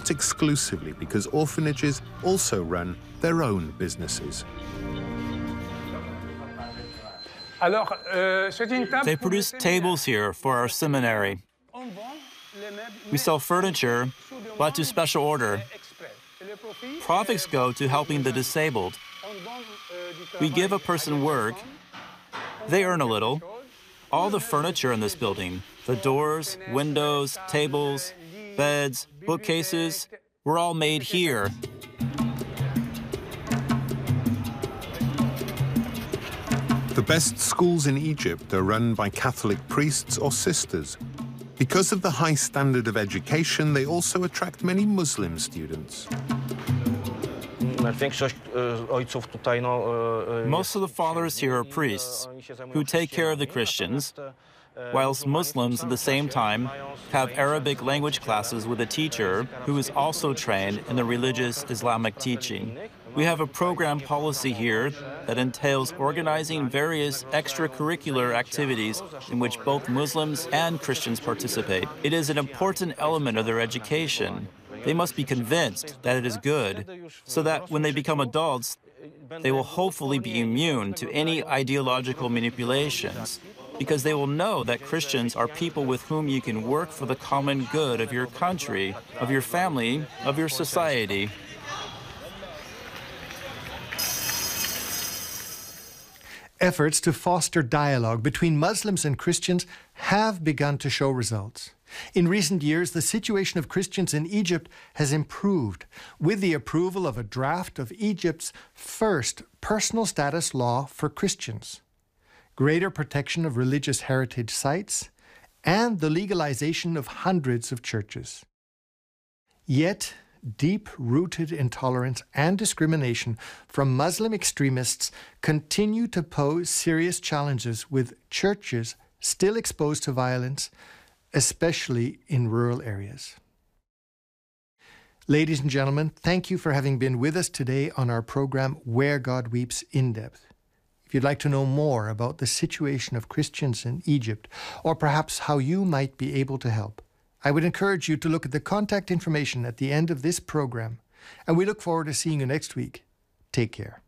not exclusively, because orphanages also run their own businesses. They produce tables here for our seminary. We sell furniture, but to special order. Profits go to helping the disabled. We give a person work. They earn a little. All the furniture in this building, the doors, windows, tables, beds, bookcases, were all made here. The best schools in Egypt are run by Catholic priests or sisters. Because of the high standard of education, they also attract many Muslim students. Most of the fathers here are priests who take care of the Christians, whilst Muslims at the same time have Arabic language classes with a teacher who is also trained in the religious Islamic teaching. We have a program policy here that entails organizing various extracurricular activities in which both Muslims and Christians participate. It is an important element of their education. They must be convinced that it is good, so that when they become adults, they will hopefully be immune to any ideological manipulations, because they will know that Christians are people with whom you can work for the common good of your country, of your family, of your society. Efforts to foster dialogue between Muslims and Christians have begun to show results. In recent years, the situation of Christians in Egypt has improved with the approval of a draft of Egypt's first personal status law for Christians, greater protection of religious heritage sites, and the legalization of hundreds of churches. Yet, deep-rooted intolerance and discrimination from Muslim extremists continue to pose serious challenges, with churches still exposed to violence, especially in rural areas. Ladies and gentlemen, thank you for having been with us today on our program Where God Weeps in Depth. If you'd like to know more about the situation of Christians in Egypt, or perhaps how you might be able to help, I would encourage you to look at the contact information at the end of this program, and we look forward to seeing you next week. Take care.